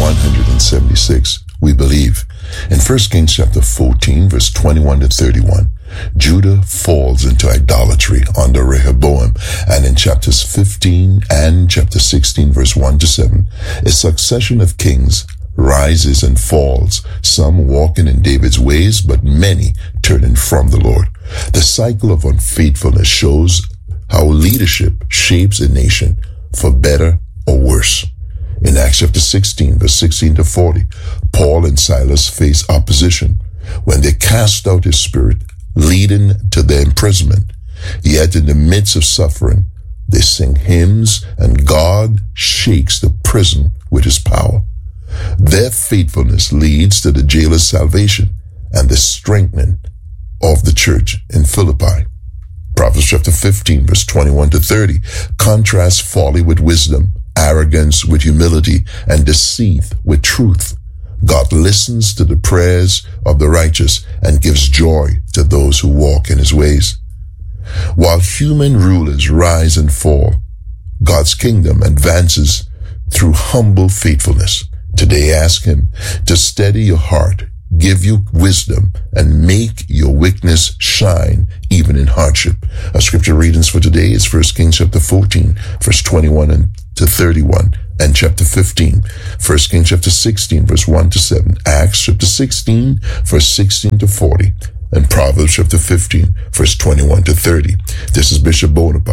176, we believe. In 1 Kings chapter 14, verse 21 to 31, Judah falls into idolatry under Rehoboam. And in chapters 15 and chapter 16, verse 1 to 7, a succession of kings rises and falls, some walking in David's ways, but many turning from the Lord. The cycle of unfaithfulness shows how leadership shapes a nation for better or worse. In Acts chapter 16, verse 16 to 40, Paul and Silas face opposition when they cast out his spirit, leading to their imprisonment. Yet in the midst of suffering, they sing hymns, and God shakes the prison with his power. Their faithfulness leads to the jailer's salvation and the strengthening of the church in Philippi. Proverbs chapter 15, verse 21 to 30, contrasts folly with wisdom, arrogance with humility, and deceit with truth. God listens to the prayers of the righteous and gives joy to those who walk in his ways. While human rulers rise and fall, God's kingdom advances through humble faithfulness. Today, ask him to steady your heart, give you wisdom, and make your weakness shine even in hardship. Our scripture readings for today is 1 Kings chapter 14, verse 21 to 31, and chapter 15, 1 Kings chapter 16, verse 1 to 7, Acts chapter 16, verse 16 to 40, and Proverbs chapter 15, verse 21 to 30. This is Bishop Bonaparte